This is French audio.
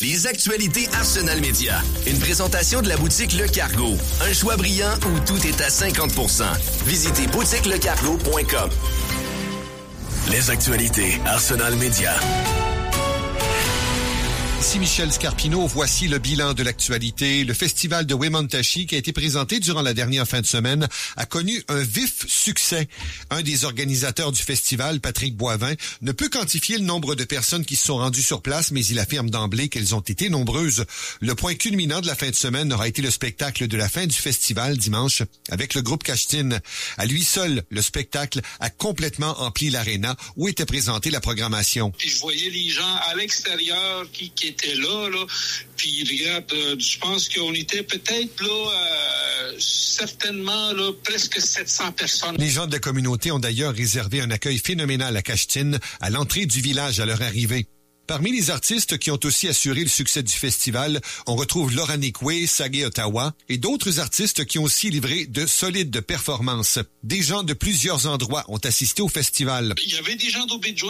Les actualités Arsenal Média. Une présentation de la boutique Le Cargo. Un choix brillant où tout est à 50%. Visitez boutiquelecargo.com. Les actualités Arsenal Média. Ici Michel Scarpino, voici le bilan de l'actualité. Le festival de Wemantashi, qui a été présenté durant la dernière fin de semaine, a connu un vif succès. Un des organisateurs du festival, Patrick Boivin, ne peut quantifier le nombre de personnes qui se sont rendues sur place, mais il affirme d'emblée qu'elles ont été nombreuses. Le point culminant de la fin de semaine aura été le spectacle de la fin du festival dimanche avec le groupe Kashtin. À lui seul, le spectacle a complètement empli l'aréna où était présentée la programmation. Puis je voyais les gens à l'extérieur qui étaient là, puis regarde, je pense qu'on était peut-être là, certainement là, presque 700 personnes. Les gens de la communauté ont d'ailleurs réservé un accueil phénoménal à Kashtin, à l'entrée du village à leur arrivée. Parmi les artistes qui ont aussi assuré le succès du festival, on retrouve Laura Nikwe, Sage Ottawa et d'autres artistes qui ont aussi livré de solides performances. Des gens de plusieurs endroits ont assisté au festival. Il y avait des gens d'Obidjouan